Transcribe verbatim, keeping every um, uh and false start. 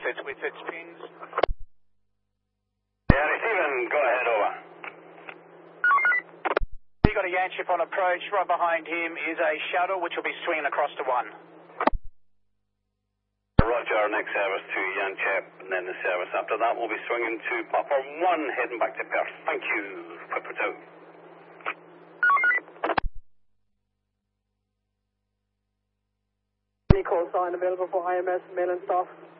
its, with its pings. Yeah, Stephen, go ahead, over. He got a Yanship on approach. Right behind him is a shuttle which will be swinging across to one. Roger, next service to Yanchep, and then the service after that will be swinging to Papa one, heading back to Perth. Thank you. Put it out. Any call sign available for I M S, mail and staff?